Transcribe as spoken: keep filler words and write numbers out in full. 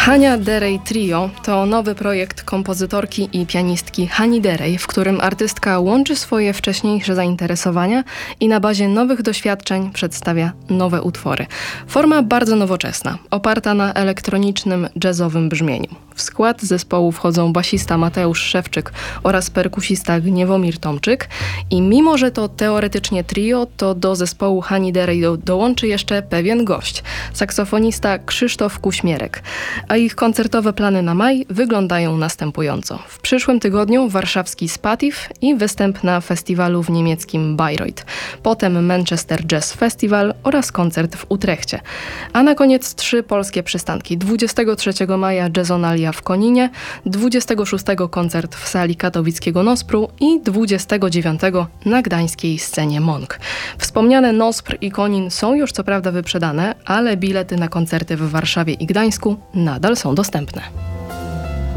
Hania Derej Trio to nowy projekt kompozytorki i pianistki Hani Derej, w którym artystka łączy swoje wcześniejsze zainteresowania i na bazie nowych doświadczeń przedstawia nowe utwory. Forma bardzo nowoczesna, oparta na elektronicznym, jazzowym brzmieniu. W skład zespołu wchodzą basista Mateusz Szewczyk oraz perkusista Gniewomir Tomczyk i mimo, że to teoretycznie trio, to do zespołu Hani Derej do, dołączy jeszcze pewien gość, saksofonista Krzysztof Kuśmierek, a ich koncertowe plany na maj wyglądają następująco. W przyszłym tygodniu warszawski Spatif i występ na festiwalu w niemieckim Bayreuth, potem Manchester Jazz Festival oraz koncert w Utrechcie, a na koniec trzy polskie przystanki. dwudziestego trzeciego maja Jazzonalia w Koninie, dwudziestego szóstego koncert w sali katowickiego Nospru i dwudziestego dziewiątego na gdańskiej scenie Monk. Wspomniane Nospr i Konin są już co prawda wyprzedane, ale bilety na koncerty w Warszawie i Gdańsku nadal są dostępne.